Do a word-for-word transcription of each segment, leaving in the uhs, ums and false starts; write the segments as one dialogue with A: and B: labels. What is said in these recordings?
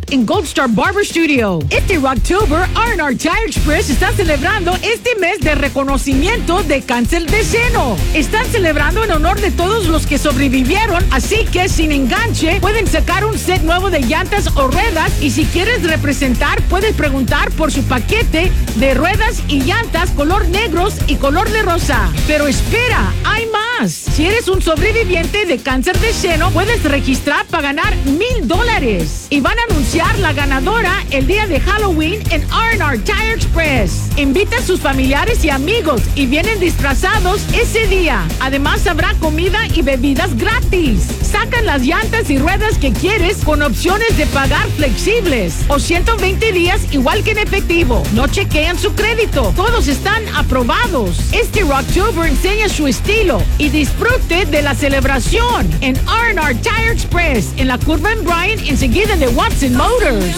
A: en Gold Star Barber Studio. Este Rocktober, R and R Tire Express está celebrando este mes de reconocimiento de cáncer de seno. Están celebrando en honor de todos los que sobrevivieron, así que sin enganche pueden sacar un set nuevo de llantas o ruedas, y si quieres representar puedes preguntar por su paquete de ruedas y llantas color negros y color de rosa. Pero espera, hay más. Si eres un sobreviviente de cáncer de seno, puedes registrar para ganar mil dólares. Y van a anunciar la ganadora el día de Halloween en R and R Tire Express. Invita a sus familiares y amigos y vienen disfrazados ese día. Además habrá comida y bebidas gratis. Sacan las llantas y ruedas que quieres con opciones de pagar flexibles o ciento veinte días igual que en efectivo. No chequean su crédito. Todos están aprobados. Este Rocktober enseña su estilo y disfrute de la celebración en R and R Tire Express en la curva en Bryan, enseguida de Watson Motors.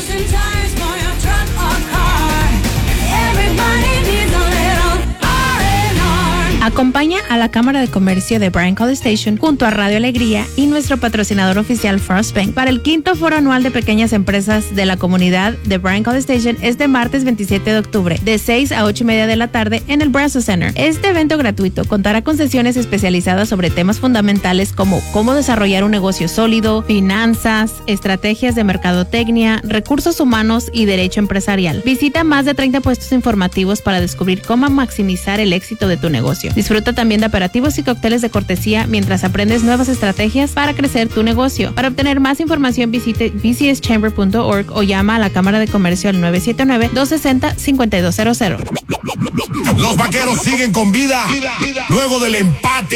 B: Acompaña a la Cámara de Comercio de Bryan College Station junto a Radio Alegría y nuestro patrocinador oficial Frost Bank para el quinto foro anual de pequeñas empresas de la comunidad de Bryan College Station este martes veintisiete de octubre de seis a ocho y media de la tarde en el Brazos Center. Este evento gratuito contará con sesiones especializadas sobre temas fundamentales como cómo desarrollar un negocio sólido, finanzas, estrategias de mercadotecnia, recursos humanos y derecho empresarial. Visita más de treinta puestos informativos para descubrir cómo maximizar el éxito de tu negocio. Disfruta también de aperitivos y cócteles de cortesía mientras aprendes nuevas estrategias para crecer tu negocio. Para obtener más información visite b c s chamber punto org o llama a la Cámara de Comercio al nueve siete nueve, dos seis cero, cinco dos cero cero.
C: Los Vaqueros siguen con vida luego del empate.